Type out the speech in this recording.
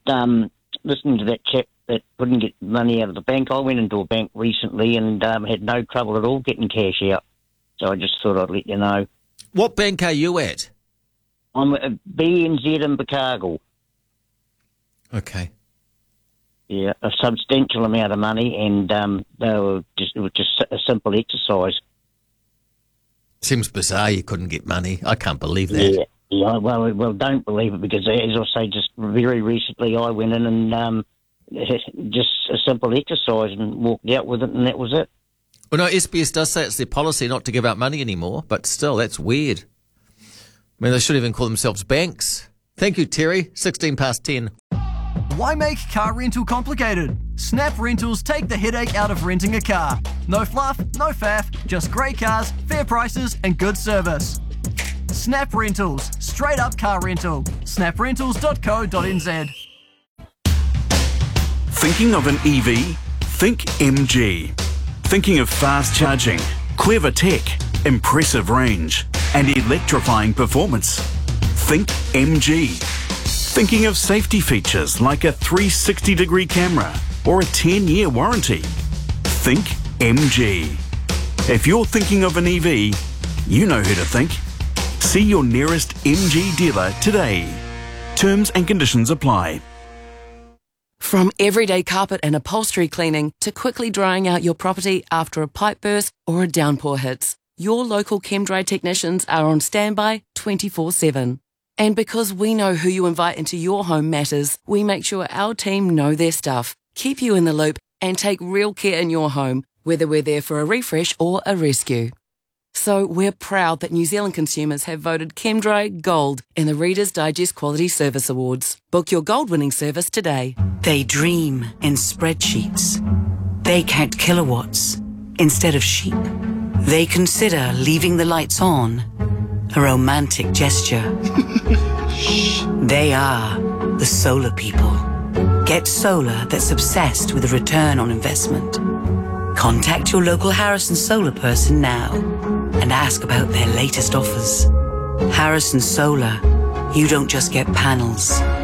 listening to that chap that couldn't get money out of the bank. I went into a bank recently and had no trouble at all getting cash out. So I just thought I'd let you know. What bank are you at? I'm at BNZ in Buckargal. Okay. Yeah, a substantial amount of money, and it was just a simple exercise. Seems bizarre you couldn't get money. I can't believe that. Yeah. Well, don't believe it, because as I say, just very recently I went in and just a simple exercise and walked out with it, and that was it. Well, no, SBS does say it's their policy not to give out money anymore, but still, that's weird. I mean, they should even call themselves banks. Thank you, Terry. 10:16. Why make car rental complicated? Snap Rentals take the headache out of renting a car. No fluff, no faff, just great cars, fair prices and good service. Snap Rentals, straight up car rental. snaprentals.co.nz. Thinking of an EV? Think MG. Thinking of fast charging, clever tech, impressive range, and electrifying performance? Think MG. Thinking of safety features like a 360-degree camera or a 10-year warranty? Think MG. If you're thinking of an EV, you know who to think. See your nearest MG dealer today. Terms and conditions apply. From everyday carpet and upholstery cleaning to quickly drying out your property after a pipe burst or a downpour hits, your local ChemDry technicians are on standby 24/7. And because we know who you invite into your home matters, we make sure our team know their stuff, keep you in the loop, and take real care in your home, whether we're there for a refresh or a rescue. So we're proud that New Zealand consumers have voted ChemDry Gold in the Reader's Digest Quality Service Awards. Book your gold-winning service today. They dream in spreadsheets. They count kilowatts instead of sheep. They consider leaving the lights on a romantic gesture. They are the solar people. Get solar that's obsessed with a return on investment. Contact your local Harrison Solar person now and ask about their latest offers. Harrison Solar, you don't just get panels,